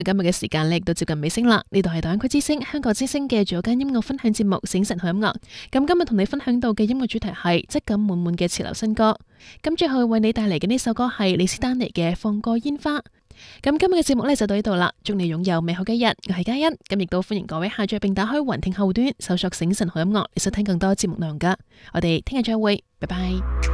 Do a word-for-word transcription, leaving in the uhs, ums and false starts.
今日嘅時間咧亦都接近尾聲啦。呢度係大灣區之聲香港之聲嘅早間音樂分享節目《醒神好音樂》。咁今日同你分享到嘅音樂主題係質感滿滿嘅潮流新歌。咁最後為你帶嚟嘅呢首歌係李斯丹妮嘅《放過煙花》。咁今日嘅節目呢就到呢度啦，祝你擁有美好嘅一日。我係嘉欣，咁亦都歡迎各位下載並打開雲聽後端搜索醒神好音樂，嚟收聽更多節目內容噶。我哋聽日再會，拜拜。